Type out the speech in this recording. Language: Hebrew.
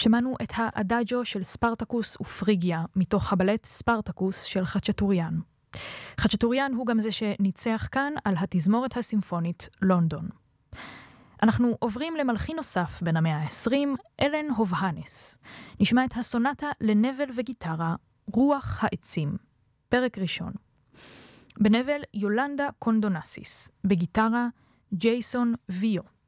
שמענו את האדאג'ו של ספרטקוס ופריגיה מתוך הבלט ספרטקוס של חצ'טוריאן. חצ'טוריאן הוא גם זה שניצח כאן על התזמורת הסימפונית לונדון. אנחנו עוברים למלחין נוסף בין המאה ה-20, אלן הובהנס. נשמע את הסונטה לנבל וגיטרה, רוח העצים. פרק ראשון. בנבל יולנדה קונדונסיס, בגיטרה ג'ייסון ויו.